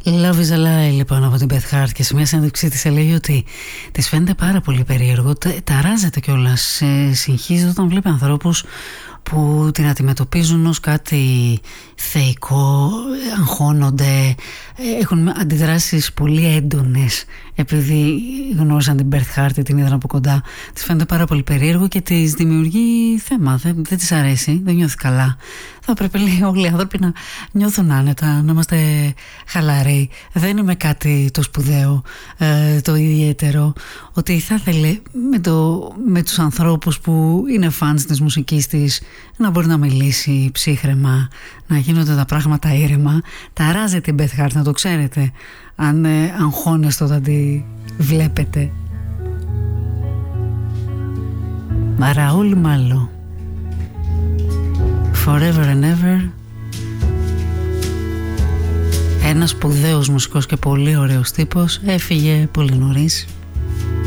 Love is a lie, λοιπόν, από την Beth Hart, και σε μια συνέντευξή της έλεγε ότι της φαίνεται πάρα πολύ περίεργο, ταράζεται κιόλας, συγχύζεται όταν βλέπει ανθρώπους που την αντιμετωπίζουν ως κάτι θεϊκό, αγχώνονται, έχουν αντιδράσεις πολύ έντονες επειδή γνώρισαν την Beth Hart, την είδαν από κοντά. Της φαίνεται πάρα πολύ περίεργο και της δημιουργεί θέμα, δεν της αρέσει, δεν νιώθει καλά. Θα πρέπει, λέει, όλοι οι άνθρωποι να νιώθουν άνετα, να είμαστε χαλαροί. Δεν είμαι κάτι το σπουδαίο, το ιδιαίτερο. Ότι θα ήθελε με τους ανθρώπους που είναι φανς της μουσικής της να μπορεί να μιλήσει ψύχραιμα, να γίνονται τα πράγματα ήρεμα. Ταράζεται η Beth Hart, να το ξέρετε, αν αγχώνεστε όταν τη βλέπετε. Ραούλ Μάλο, Forever and Ever. Ένας σπουδαίος μουσικός και πολύ ωραίος τύπος, έφυγε πολύ νωρίς.